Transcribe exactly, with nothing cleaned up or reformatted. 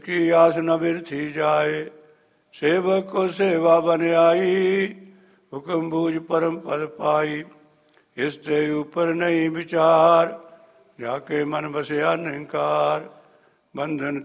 की आस न बिरथी जाए, सेवक को सेवा बन आई, हुक्म बूझ परम पद पाई। इससे ऊपर नहीं विचार, जाके मन बसया निंकार, बंधन